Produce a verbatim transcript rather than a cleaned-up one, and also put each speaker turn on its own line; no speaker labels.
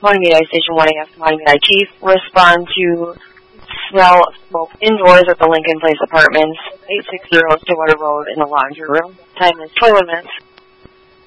Monument Station one A F Monument Chief, respond to smell of smoke indoors at the Lincoln Place Apartments, eight sixty Stillwater Road in the laundry room. Time is twenty-one minutes.